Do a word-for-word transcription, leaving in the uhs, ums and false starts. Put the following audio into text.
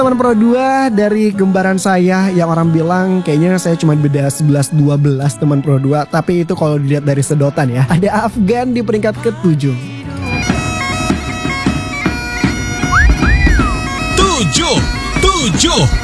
Teman Pro dua dari gembaran saya yang orang bilang kayaknya saya cuma beda sebelas dua belas teman Pro dua, tapi itu kalau dilihat dari sedotan ya. Ada Afgan di peringkat ketujuh. Tujuh, tujuh.